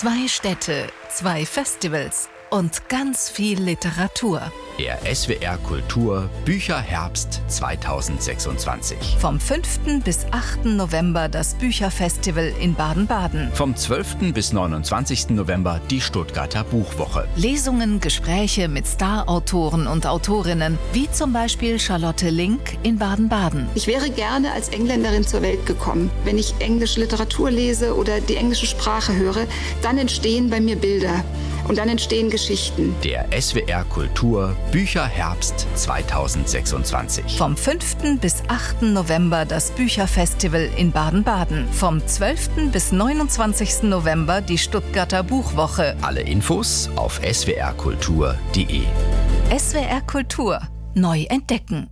2 Städte, 2 Festivals und ganz viel Literatur. Der SWR Kultur Bücherherbst 2026. Vom 5. bis 8. November das Bücherfestival in Baden-Baden. Vom 12. bis 29. November die Stuttgarter Buchwoche. Lesungen, Gespräche mit Starautoren und Autorinnen, wie zum Beispiel Charlotte Link in Baden-Baden. Ich wäre gerne als Engländerin zur Welt gekommen. Wenn ich englische Literatur lese oder die englische Sprache höre, dann entstehen bei mir Bilder. Und dann entstehen Geschichten. Der SWR Kultur Bücherherbst 2026. Vom 5. bis 8. November das Bücherfestival in Baden-Baden. Vom 12. bis 29. November die Stuttgarter Buchwoche. Alle Infos auf swrkultur.de. SWR Kultur. Neu entdecken.